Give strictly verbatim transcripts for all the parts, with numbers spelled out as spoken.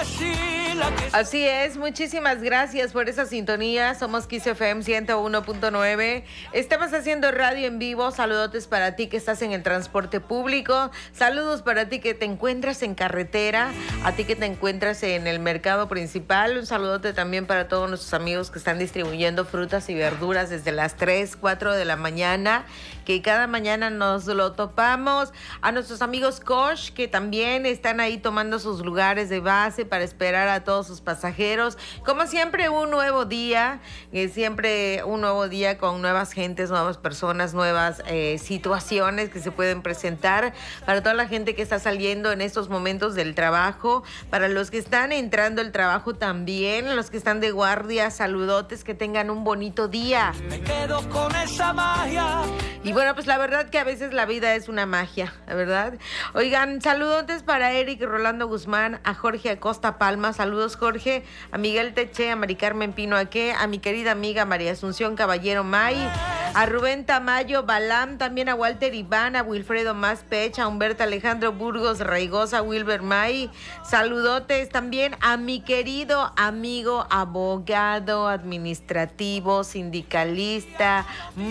Así es, muchísimas gracias por esa sintonía. Somos Kiss F M ciento uno punto nueve. Estamos haciendo radio en vivo. Saludotes para ti que estás en el transporte público. Saludos para ti que te encuentras en carretera. A ti que te encuentras en el mercado principal. Un saludote también para todos nuestros amigos que están distribuyendo frutas y verduras desde las tres, cuatro de la mañana. Que cada mañana nos lo topamos. A nuestros amigos Kosh que también están ahí tomando sus lugares de base para esperar a todos sus pasajeros. Como siempre, un nuevo día, eh, siempre un nuevo día con nuevas gentes, nuevas personas, nuevas eh, situaciones que se pueden presentar para toda la gente que está saliendo en estos momentos del trabajo, para los que están entrando al trabajo también, los que están de guardia, saludotes, que tengan un bonito día. Me quedo con esa magia. Y bueno, pues la verdad que a veces la vida es una magia, la verdad. Oigan, saludotes para Eric Rolando Guzmán, a Jorge Acosta Palma, saludos Jorge, a Miguel Teche, a Mari Carmen Pino Aque, a mi querida amiga María Asunción Caballero May, a Rubén Tamayo Balam, también a Walter Iván, a Wilfredo Maspech, a Humberto Alejandro Burgos Raigosa, a Wilber May, saludotes también a mi querido amigo abogado, administrativo, sindicalista,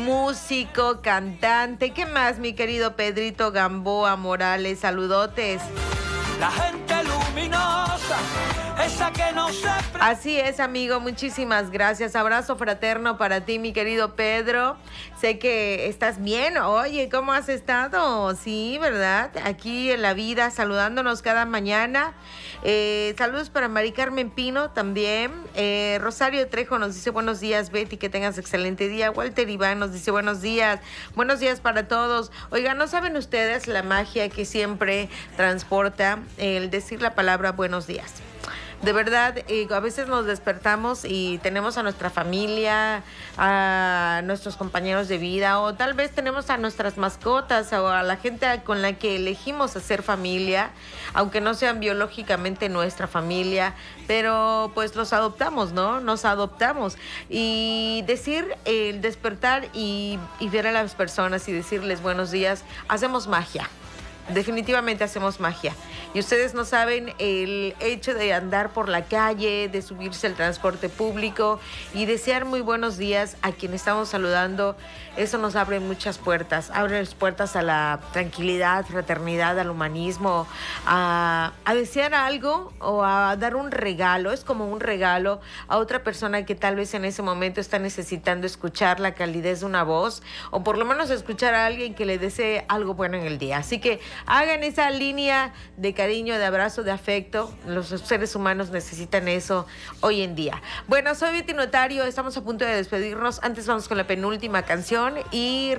músico, cantante. ¿Qué más, mi querido Pedrito Gamboa Morales? Saludotes. La gente luminosa, esa que no se... Así es, amigo, muchísimas gracias. Abrazo fraterno para ti, mi querido Pedro. Sé que estás bien. Oye, ¿cómo has estado? Sí, ¿verdad? Aquí en la vida, saludándonos cada mañana. Eh, saludos para Mari Carmen Pino también. Eh, Rosario Trejo nos dice buenos días, Betty, que tengas excelente día. Walter Iván nos dice buenos días. Buenos días para todos. Oigan, ¿no saben ustedes la magia que siempre transporta el decir la palabra buenos días? De verdad, eh, a veces nos despertamos y tenemos a nuestra familia, a nuestros compañeros de vida, o tal vez tenemos a nuestras mascotas o a la gente con la que elegimos hacer familia, aunque no sean biológicamente nuestra familia, pero pues los adoptamos, ¿no? Nos adoptamos. Y decir, el eh, despertar y, y ver a las personas y decirles buenos días, hacemos magia. Definitivamente hacemos magia. Y ustedes no saben el hecho de andar por la calle, de subirse al transporte público y desear muy buenos días a quien estamos saludando. Eso nos abre muchas puertas. Abre las puertas a la tranquilidad, fraternidad, al humanismo, a, a desear algo o a dar un regalo. Es como un regalo a otra persona que tal vez en ese momento está necesitando escuchar la calidez de una voz o por lo menos escuchar a alguien que le desee algo bueno en el día. Así que hagan esa línea de cariño, de abrazo, de afecto. Los seres humanos necesitan eso hoy en día. Bueno, soy Betty Notario, estamos a punto de despedirnos. Antes vamos con la penúltima canción y